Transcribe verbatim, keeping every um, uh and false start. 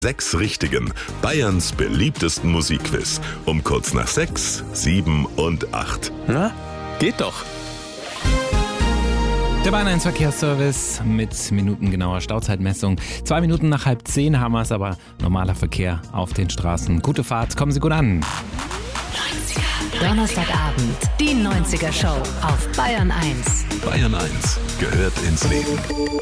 Sechs Richtigen. Bayerns beliebtesten Musikquiz. Um kurz nach sechs, sieben und acht. Na, geht doch. Der Bayern eins Verkehrsservice mit minutengenauer Stauzeitmessung. Zwei Minuten nach halb zehn haben wir es, aber normaler Verkehr auf den Straßen. Gute Fahrt, kommen Sie gut an. Donnerstagabend, die neunziger Show auf Bayern eins. Bayern eins gehört ins Leben.